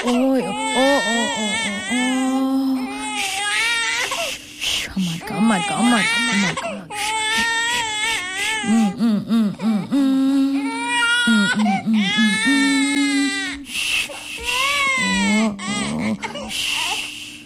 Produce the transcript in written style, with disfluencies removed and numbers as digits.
Oh, oh. Shh, shh, shh. Oh my god, oh my god, oh my god, oh my god.